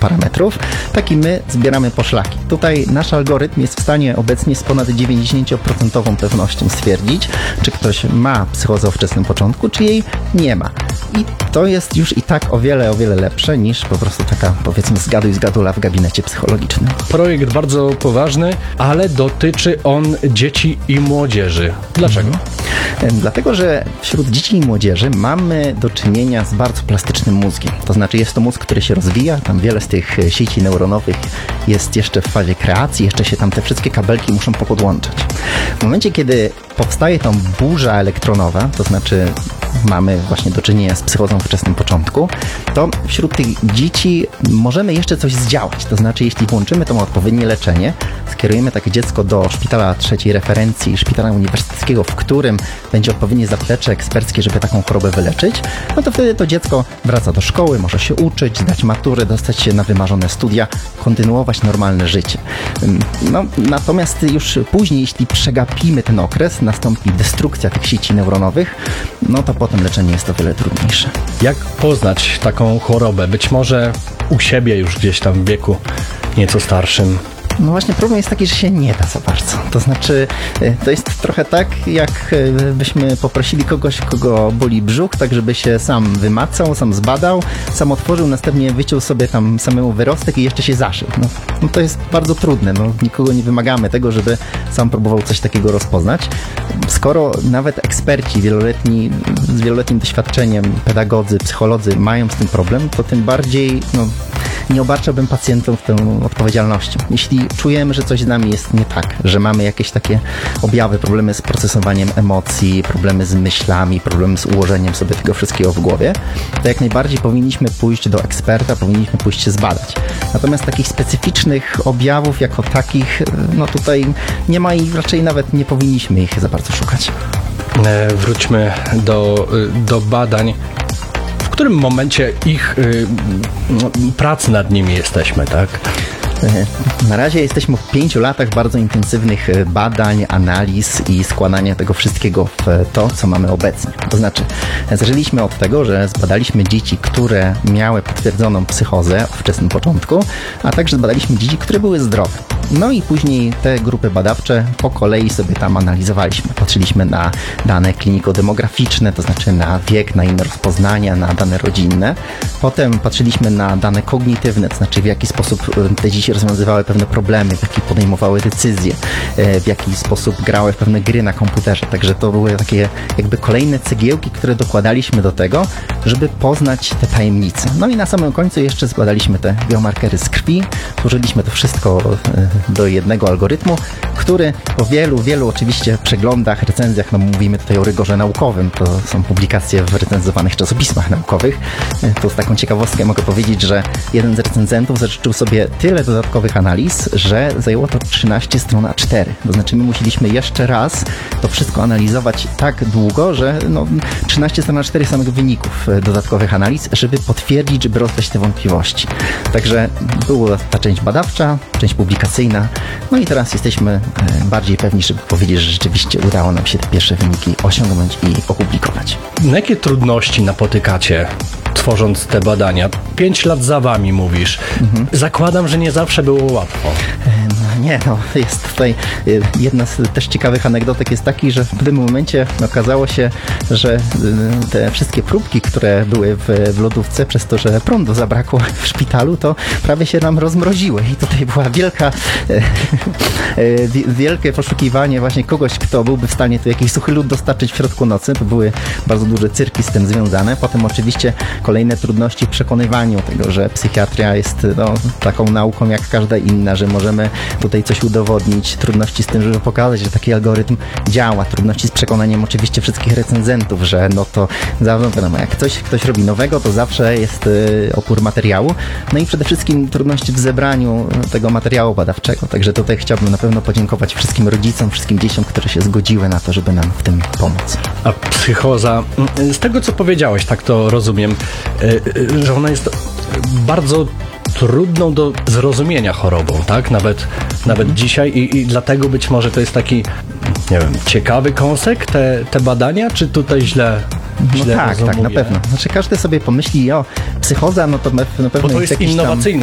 parametrów, tak i my zbieramy poszlaki. Tutaj nasz algorytm jest w stanie obecnie z ponad 90% pewnością stwierdzić, czy ktoś ma psychozę o wczesnym początku, czy jej nie ma. I to jest już i tak o wiele lepsze niż po prostu taka, powiedzmy, zgaduj zgadula w gabinecie psychologicznym. Projekt bardzo poważny, ale dotyczy on dzieci i młodzieży. Dlaczego? Dlatego, że wśród dzieci i młodzieży mamy do czynienia z bardzo plastycznym mózgiem. To znaczy jest to mózg, który się rozwija, tam wiele z tych sieci neuronowych jest jeszcze w fazie kreacji, jeszcze się tam te wszystkie kabelki muszą popodłączać. W momencie, kiedy powstaje tam burza elektronowa, to znaczy mamy właśnie do czynienia z psychozą w wczesnym początku, to wśród tych dzieci możemy jeszcze coś zdziałać. To znaczy, jeśli włączymy to odpowiednie leczenie, skierujemy takie dziecko do szpitala trzeciej referencji, szpitala uniwersyteckiego, w którym będzie odpowiednie zaplecze eksperckie, żeby taką chorobę wyleczyć, no to wtedy to dziecko wraca do szkoły, może się uczyć, zdać maturę, dostać się na wymarzone studia, kontynuować normalne życie. No, natomiast już później, jeśli przegapimy ten okres, nastąpi destrukcja tych sieci neuronowych, no to potem leczenie jest o wiele trudniejsze. Jak poznać taką chorobę? Być może u siebie już gdzieś tam w wieku nieco starszym. No właśnie problem jest taki, że się nie da za bardzo. To znaczy, to jest trochę tak, jak byśmy poprosili kogoś, kogo boli brzuch, tak żeby się sam wymacał, sam zbadał, sam otworzył, następnie wyciął sobie tam samemu wyrostek i jeszcze się zaszył. No to jest bardzo trudne. No, nikogo nie wymagamy tego, żeby sam próbował coś takiego rozpoznać. Skoro nawet eksperci z wieloletnim doświadczeniem, pedagodzy, psycholodzy mają z tym problem, to tym bardziej nie obarczałbym pacjentów tą odpowiedzialnością. Jeśli czujemy, że coś z nami jest nie tak, że mamy jakieś takie objawy, problemy z procesowaniem emocji, problemy z myślami, problemy z ułożeniem sobie tego wszystkiego w głowie, to jak najbardziej powinniśmy pójść do eksperta, powinniśmy pójść się zbadać. Natomiast takich specyficznych objawów jako takich, no tutaj nie ma i raczej nawet nie powinniśmy ich za bardzo szukać. Wróćmy do badań. W którym momencie ich pracy nad nimi jesteśmy, tak? Na razie jesteśmy w 5 latach bardzo intensywnych badań, analiz i składania tego wszystkiego w to, co mamy obecnie. To znaczy, zaczęliśmy od tego, że zbadaliśmy dzieci, które miały potwierdzoną psychozę w wczesnym początku, a także zbadaliśmy dzieci, które były zdrowe. No i później te grupy badawcze po kolei sobie tam analizowaliśmy. Patrzyliśmy na dane kliniko-demograficzne, to znaczy na wiek, na inne rozpoznania, na dane rodzinne. Potem patrzyliśmy na dane kognitywne, to znaczy w jaki sposób te dzieci rozwiązywały pewne problemy, w jaki podejmowały decyzje, w jaki sposób grały w pewne gry na komputerze. Także to były takie jakby kolejne cegiełki, które dokładaliśmy do tego, żeby poznać te tajemnice. No i na samym końcu jeszcze zbadaliśmy te biomarkery z krwi. Tworzyliśmy to wszystko do jednego algorytmu, który po wielu oczywiście przeglądach, recenzjach, no mówimy tutaj o rygorze naukowym, to są publikacje w recenzowanych czasopismach naukowych. Tu z taką ciekawostkę mogę powiedzieć, że jeden z recenzentów zażyczył sobie tyle dodatkowych analiz, że zajęło to 13 stron A4. To znaczy my musieliśmy jeszcze raz to wszystko analizować tak długo, że 13 stron A4 samych wyników dodatkowych analiz, żeby potwierdzić, żeby rozwiać te wątpliwości. Także była ta część badawcza, część publikacyjna, no i teraz jesteśmy bardziej pewni, żeby powiedzieć, że rzeczywiście udało nam się te pierwsze wyniki osiągnąć i opublikować. Na jakie trudności napotykacie, tworząc te badania? 5 lat za wami mówisz. Zakładam, że nie zawsze było łatwo. Jest tutaj jedna z też ciekawych anegdotek jest taki, że w pewnym momencie okazało się, że te wszystkie próbki, które były w lodówce, przez to, że prądu zabrakło w szpitalu, to prawie się nam rozmroziły i tutaj była wielkie poszukiwanie właśnie kogoś, kto byłby w stanie tu jakiś suchy lód dostarczyć w środku nocy, bo były bardzo duże cyrki z tym związane. Potem oczywiście kolejne trudności w przekonywaniu tego, że psychiatria jest taką nauką jak każda inna, że możemy tutaj coś udowodnić, trudności z tym, żeby pokazać, że taki algorytm działa, trudności z przekonaniem oczywiście wszystkich recenzentów, że to wiadomo, jak ktoś robi nowego, to zawsze jest opór materiału, no i przede wszystkim trudności w zebraniu tego materiału badawczego, także tutaj chciałbym na pewno podziękować wszystkim rodzicom, wszystkim dzieciom, które się zgodziły na to, żeby nam w tym pomóc. A psychoza, z tego co powiedziałeś, tak to rozumiem, że ona jest bardzo trudną do zrozumienia chorobą, tak? Nawet dzisiaj i dlatego być może to jest taki, nie wiem, ciekawy kąsek te badania, czy tutaj źle tak, na pewno. Znaczy każdy sobie pomyśli, psychoza, to na pewno bo to jest jakiś innowacyjne